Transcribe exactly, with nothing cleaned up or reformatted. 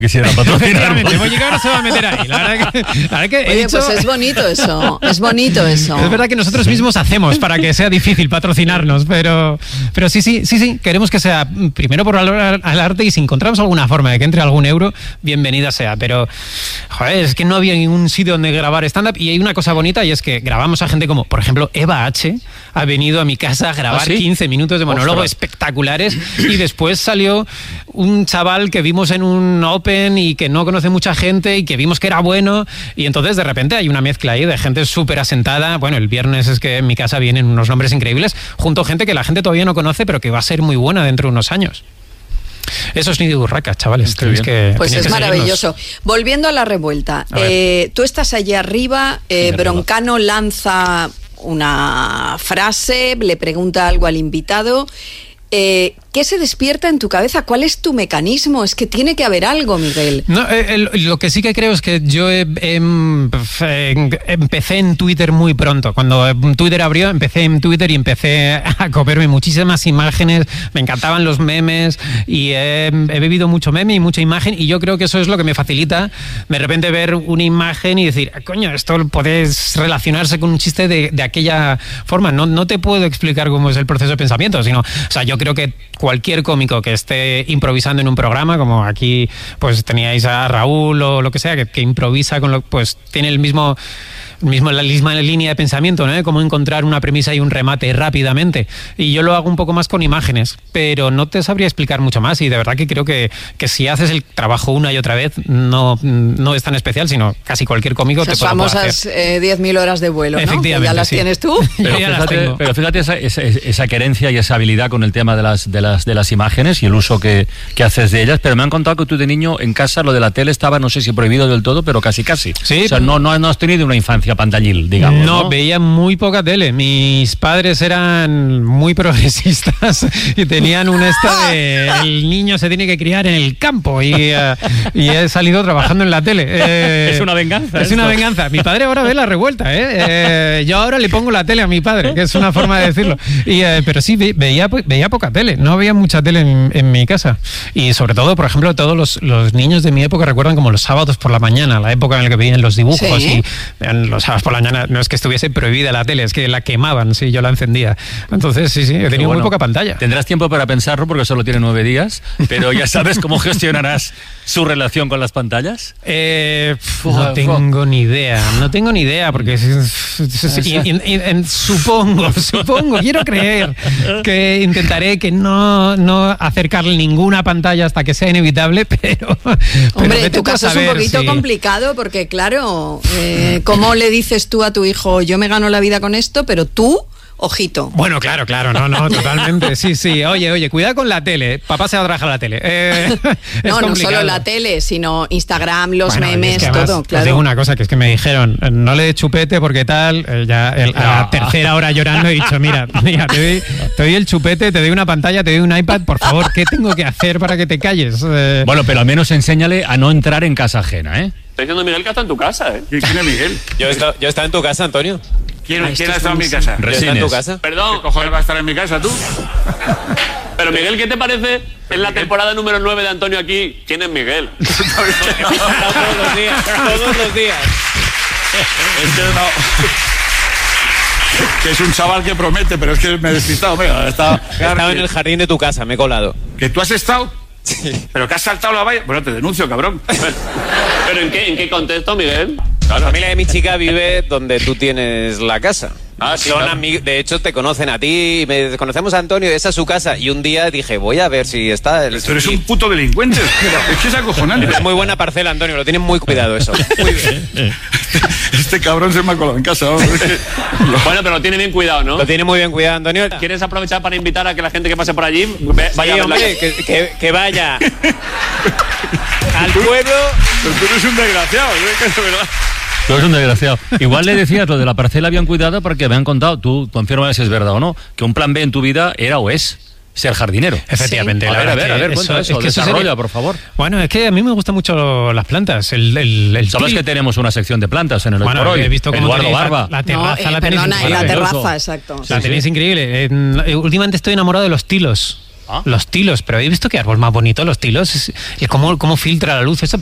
quisiera patrocinar. Mónica ahora se va a meter ahí. La verdad que, la verdad que Oye, he dicho, pues es bonito eso, es bonito eso. es verdad que nosotros mismos hacemos para que sea difícil patrocinarnos, pero, pero sí, sí, sí, sí, queremos que sea primero por valor al arte y si encontramos alguna forma de que entre algún euro, bienvenida sea. Pero, joder, es que no había ningún sitio donde grabar stand-up y hay una cosa bonita y es que grabamos a gente como, por ejemplo, Eva H. ha venido a mi casa a grabar ¿Ah, sí? quince minutos de monólogo Ostras. espectaculares y después salió un chaval que vimos en un Open y que no conoce mucha gente y que vimos que era bueno y entonces de repente hay una mezcla ahí de gente súper asentada. Bueno, el viernes es que en mi casa vienen unos nombres increíbles junto a gente que la gente todavía no conoce pero que va a ser muy buena dentro de unos años. Eso es Nido Burraca, chavales. Tenéis que, pues tenéis es que maravilloso. Volviendo a la revuelta, A eh, tú estás allí arriba, eh, Sí, Broncano lanza una frase, le pregunta algo al invitado. Eh, ¿Qué se despierta en tu cabeza? ¿Cuál es tu mecanismo? Es que tiene que haber algo, Miguel. No, eh, el- lo que sí que creo es que yo he- em, eh, empecé en Twitter muy pronto. Cuando Twitter abrió, empecé en Twitter y empecé a comerme muchísimas imágenes. Me encantaban los memes y he, he bebido mucho meme y mucha imagen y yo creo que eso es lo que me facilita de repente ver una imagen y decir, coño, esto puedes relacionarse con un chiste de, de aquella forma. No, no te puedo explicar cómo es el proceso de pensamiento, sino, o sea, yo creo que cualquier cómico que esté improvisando en un programa, como aquí pues teníais a Raúl o lo que sea, que, que improvisa con lo, pues tiene el mismo, mismo la misma línea de pensamiento, ¿no? Cómo encontrar una premisa y un remate rápidamente. Y yo lo hago un poco más con imágenes, pero no te sabría explicar mucho más. Y de verdad que creo que, que si haces el trabajo una y otra vez, no, no es tan especial, sino casi cualquier cómico te Esas puede famosas hacer. eh, diez mil horas de vuelo, ¿no? Que Efectivamente, ya las sí. tienes tú. Pero Ya las fíjate, tengo. pero fíjate esa, esa, esa querencia y esa habilidad con el tema de las, de las, de las imágenes y el uso que, que haces de ellas, pero me han contado que tú de niño en casa lo de la tele estaba, no sé si prohibido del todo, pero casi casi. Sí. O sea, no, no, no has tenido una infancia pantallil, digamos. No, No, veía muy poca tele. Mis padres eran muy progresistas y tenían un esta de el niño se tiene que criar en el campo y, eh, y he salido trabajando en la tele. Eh, Es una venganza Es esto. una venganza. Mi padre ahora ve la revuelta, ¿eh? Eh, yo ahora le pongo la tele a mi padre, que es una forma de decirlo. Y, eh, pero sí, ve- veía, veía poca tele. No había mucha tele en, en mi casa. Y sobre todo, por ejemplo, todos los, los niños de mi época recuerdan como los sábados por la mañana, la época en la que veían los dibujos. Sí. Y en los sábados por la mañana no es que estuviese prohibida la tele, es que la quemaban si yo la encendía. Entonces, sí, sí, he tenido Bueno, muy poca pantalla. Tendrás tiempo para pensarlo porque solo tiene nueve días, pero ya sabes cómo gestionarás su relación con las pantallas. Eh, pf, no tengo ni idea, no tengo ni idea, porque es- es- es- y- y- y- en- supongo, supongo, quiero creer que intentaré que no, no acercarle ninguna pantalla hasta que sea inevitable, pero... pero Hombre, vete en tu tú a caso es un saber poquito si- complicado porque, claro, eh, ¿cómo le dices tú a tu hijo, yo me gano la vida con esto, pero tú, ojito? Bueno, claro, claro, no, no, totalmente, sí, sí. Oye, oye, cuidado con la tele, papá se va a trabajar a la tele. Eh, es No, no complicado. solo la tele, sino Instagram, los Bueno, memes, es que además, todo, os claro. digo una cosa, que es que me dijeron, eh, no le dé chupete porque tal, eh, ya el- a la No. tercera hora llorando he dicho, mira, mira, te doy, te doy el chupete, te doy una pantalla, te doy un iPad, por favor, ¿qué tengo que hacer para que te calles? Eh, Bueno, pero al menos enséñale a no entrar en casa ajena, ¿eh? Está diciendo Miguel que está en tu casa, ¿eh? ¿Quién es Miguel? Yo he estado, yo he estado en tu casa, Antonio. ¿Quién, Ah, esto ¿quién ha es estado en mi buenísimo. casa? Yo he estado en tu casa. Perdón, ¿Qué cojones va a estar en mi casa tú? pero Miguel, ¿qué te parece en la temporada número nueve de Antonio aquí? ¿Quién es Miguel? Todos los días, todos los días. Es que no. Que es un chaval que promete, pero es que me he despistado. Mira, está, He estado en el jardín de tu casa, me he colado. ¿Que tú has estado? Sí. ¿Pero que has saltado la valla? Bueno, te denuncio, cabrón. ¿Pero en qué, en qué contexto, Miguel? La familia de mi chica vive donde tú tienes la casa. Ah, sí, Son claro. amig- de hecho, te conocen a ti, me conocemos a Antonio, esa es su casa. Y un día dije, voy a ver si está. El, Tú eres un puto delincuente. Es que es acojonante. Es muy buena parcela, Antonio, lo tienen muy cuidado eso. Muy bien. Este cabrón se me ha colado en casa. Vamos, es que- Bueno, pero lo tiene bien cuidado, ¿no? Lo tiene muy bien cuidado, Antonio. ¿Quieres aprovechar para invitar a que la gente que pase por allí ve- Sí, vaya a ver la- hombre, que, que- que vaya al pueblo. Pero tú eres un desgraciado. ¿eh? Que de verdad. Tú eres un desgraciado. Igual le decías lo de la parcela bien cuidada porque me han contado, tú confirma si es verdad o no, que un plan B en tu vida era o es ser jardinero. Efectivamente, A la ver, a verdad ver, a que ver, cuenta eso, es que eso desarrolla, sería- por favor. Bueno, es que a mí me gustan mucho las plantas. El, el, el Sabes tri- que tenemos una sección de plantas en el Hoy Bueno, por Hoy. he visto cómo Eduardo tenéis la- Barba. La, No, terraza eh, la tenéis perdona, en la increíble. terraza, exacto. La tenéis increíble. Eh, últimamente estoy enamorado de los tilos. Los tilos, pero ¿habéis visto qué árbol más bonito? Los tilos, es- y cómo, cómo filtra la luz, eso